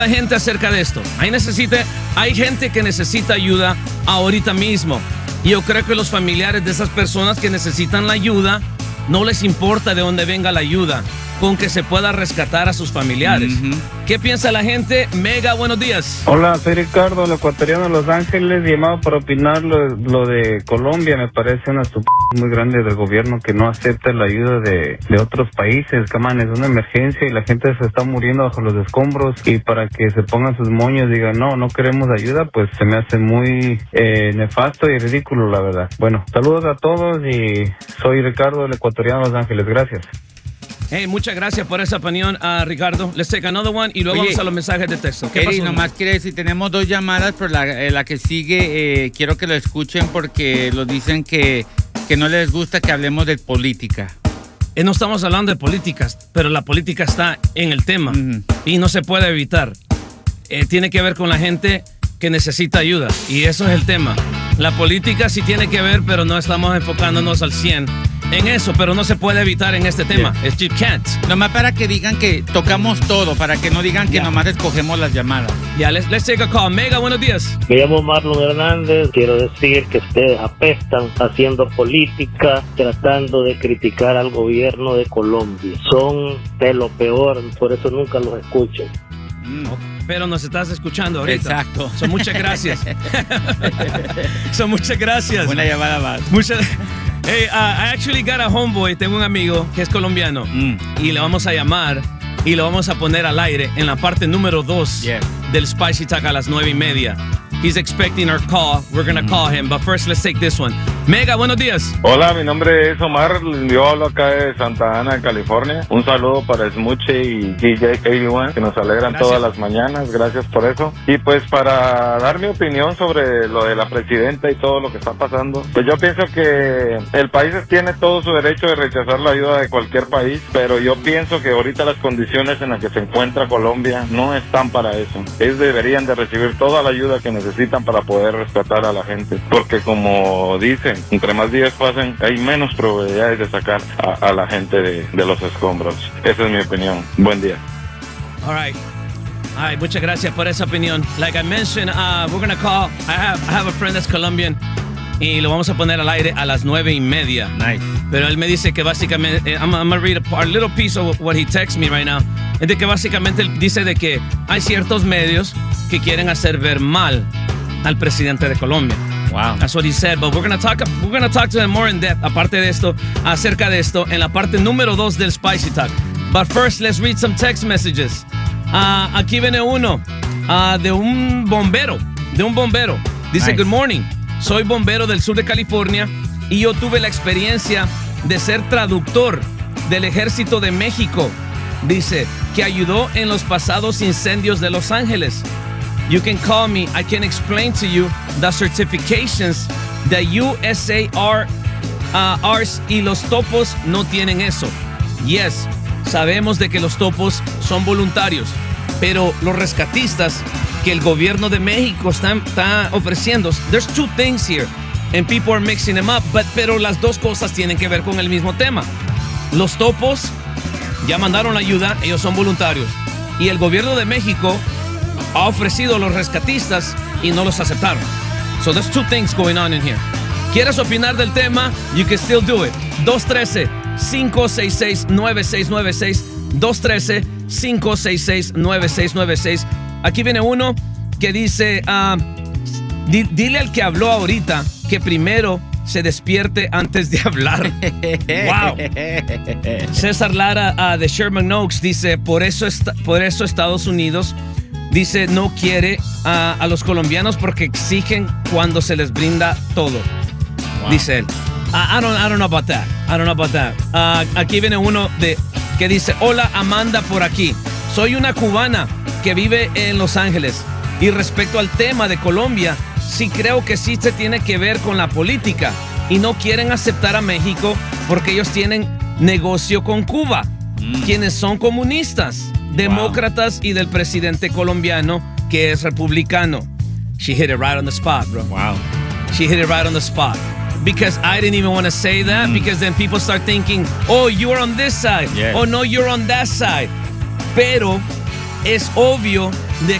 La gente acerca de esto. Hay gente que necesita ayuda ahorita mismo. Y yo creo que los familiares de esas personas que necesitan la ayuda, no les importa de dónde venga la ayuda, con que se pueda rescatar a sus familiares. ¿Qué piensa la gente? Mega, buenos días. Hola, soy Ricardo, el ecuatoriano de Los Ángeles, llamado para opinar lo de Colombia. Me parece una estupidez muy grande del gobierno que no acepta la ayuda de otros países. Caman, es una emergencia y la gente se está muriendo bajo los escombros, y para que se pongan sus moños y digan no queremos ayuda, pues se me hace muy nefasto y ridículo, la verdad. Bueno, saludos a todos y soy Ricardo, el ecuatoriano de Los Ángeles. Gracias. Hey, muchas gracias por esa opinión, Ricardo. Let's take another one y luego vamos a los mensajes de texto. ¿Qué pasó? Nomás quiere decir, tenemos 2 llamadas, pero la que sigue quiero que lo escuchen porque lo dicen que no les gusta que hablemos de política. No estamos hablando de políticas, pero la política está en el tema y no se puede evitar. Tiene que ver con la gente que necesita ayuda y eso es el tema. La política sí tiene que ver, pero no estamos enfocándonos al 100 en eso, pero no se puede evitar en este tema. You can't. Nomás para que digan que tocamos todo, para que no digan que nomás escogemos las llamadas. Let's take a call. Mega, buenos días. Me llamo Marlon Hernández. Quiero decir que ustedes apestan haciendo política, tratando de criticar al gobierno de Colombia. Son de lo peor, por eso nunca los escucho. Pero nos estás escuchando ahorita. Exacto. Muchas gracias. Muchas gracias. Una llamada más. Hey, I actually got a homeboy. Tengo un amigo que es colombiano y le vamos a llamar y lo vamos a poner al aire en la parte número 2 del Spicy Talk a las 9:30. He's expecting our call. We're going to call him. But first, let's take this one. Mega, buenos días. Hola, mi nombre es Omar. Yo hablo acá de Santa Ana, California. Un saludo para Smuche y DJ 81, que nos alegran todas las mañanas. Gracias por eso. Y pues para dar mi opinión sobre lo de la presidenta y todo lo que está pasando, pues yo pienso que el país tiene todo su derecho de rechazar la ayuda de cualquier país, pero yo pienso que ahorita las condiciones en las que se encuentra Colombia no están para eso. Ellos deberían de recibir toda la ayuda que necesitan para poder rescatar a la gente, porque como dicen, entre más días pasen hay menos probabilidades de sacar a la gente de los escombros. Esa es mi opinión. Buen día. All right, muchas gracias por esa opinión. Like I mentioned, we're gonna call. I have a friend that's Colombian y lo vamos a poner al aire a las 9:30. Nice. Pero él me dice que básicamente, I'm gonna read a little piece of what he texts me right now. Es de que básicamente él dice de que hay ciertos medios que quieren hacer ver mal al presidente de Colombia. Wow. That's what he said, but we're gonna talk to him more in depth, aparte de esto, acerca de esto, en la parte número 2 del Spicy Talk. But first, let's read some text messages. Aquí viene uno de un bombero. Dice, nice. Good morning. Soy bombero del sur de California y yo tuve la experiencia de ser traductor del Ejército de México. Dice, que ayudó en los pasados incendios de Los Ángeles. You can call me. I can explain to you the certifications. The USARs y los topos no tienen eso. Yes, sabemos de que los topos son voluntarios, pero los rescatistas que el gobierno de México está ofreciendo, there's 2 things here, and people are mixing them up, pero las 2 cosas tienen que ver con el mismo tema. Los topos ya mandaron ayuda, ellos son voluntarios, y el gobierno de México ha ofrecido a los rescatistas y no los aceptaron. So there's 2 things going on in here. ¿Quieres opinar del tema? You can still do it. 213-566-9696. 213-566-9696. Aquí viene uno que dice, dile al que habló ahorita que primero se despierte antes de hablar. Wow. César Lara de Sherman Oaks dice, por eso Estados Unidos dice no quiere a los colombianos porque exigen cuando se les brinda todo. Wow. Dice él. I don't know about that. Aquí viene uno que dice, hola Amanda por aquí. Soy una cubana que vive en Los Ángeles. Y respecto al tema de Colombia, sí creo que sí se tiene que ver con la política. Y no quieren aceptar a México porque ellos tienen negocio con Cuba. Quienes son comunistas, demócratas y del presidente colombiano que es republicano. She hit it right on the spot, bro. Wow. She hit it right on the spot. Because I didn't even want to say that because then people start thinking, oh, you're on this side. Yeah. Oh, no, you're on that side. Pero es obvio